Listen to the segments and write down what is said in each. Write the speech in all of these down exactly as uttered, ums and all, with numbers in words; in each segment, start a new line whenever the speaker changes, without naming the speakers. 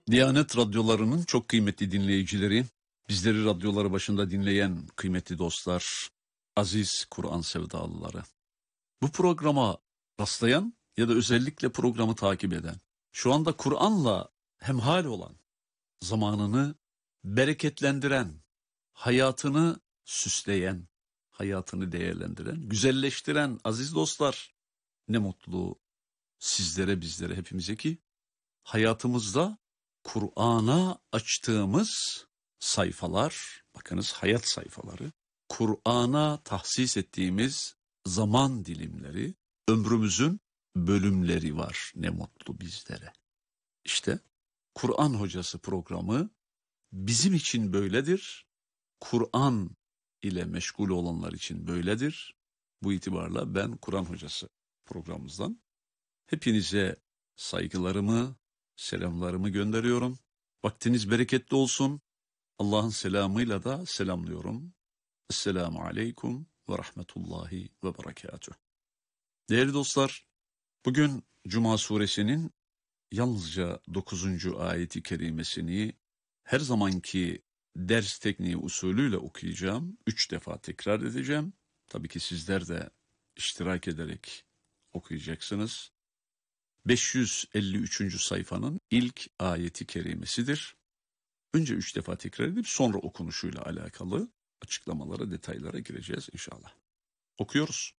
Diyanet radyolarının çok kıymetli dinleyicileri, bizleri radyoları başında dinleyen kıymetli dostlar, aziz Kur'an sevdalıları. Bu programa rastlayan ya da özellikle programı takip eden, şu anda Kur'an'la hemhal olan, zamanını bereketlendiren, hayatını süsleyen, hayatını değerlendiren, güzelleştiren aziz dostlar, ne mutlu sizlere, bizlere, hepimize ki hayatımızda Kur'an'a açtığımız sayfalar, bakınız hayat sayfaları, Kur'an'a tahsis ettiğimiz zaman dilimleri, ömrümüzün bölümleri var. Ne mutlu bizlere. İşte Kur'an Hocası programı bizim için böyledir. Kur'an ile meşgul olanlar için böyledir. Bu itibarla ben Kur'an Hocası programımızdan hepinize saygılarımı, selamlarımı gönderiyorum. Vaktiniz bereketli olsun. Allah'ın selamıyla da selamlıyorum. Esselamu aleyküm ve rahmetullahi ve berekatuhu. Değerli dostlar, bugün Cuma suresinin yalnızca dokuzuncu ayeti kerimesini her zamanki ders tekniği usulüyle okuyacağım. Üç defa tekrar edeceğim. Tabii ki sizler de iştirak ederek okuyacaksınız. beş yüz elli üçüncü sayfanın ilk ayeti kerimesidir. Önce üç defa tekrar edip sonra okunuşuyla alakalı açıklamalara, detaylara gireceğiz inşallah. Okuyoruz.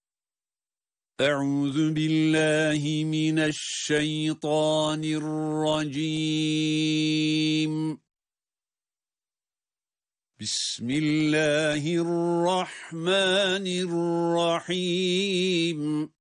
Euzu billahi mineşşeytanirracim. Bismillahirrahmanirrahim.